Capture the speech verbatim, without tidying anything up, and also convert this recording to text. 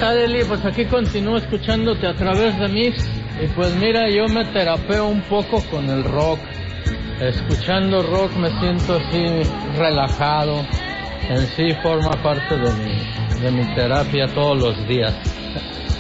Adeli? Pues aquí continúo escuchándote a través de Mix. Y pues mira, yo me terapeo un poco con el rock. Escuchando rock me siento así relajado. En sí forma parte de mi, de mi terapia todos los días.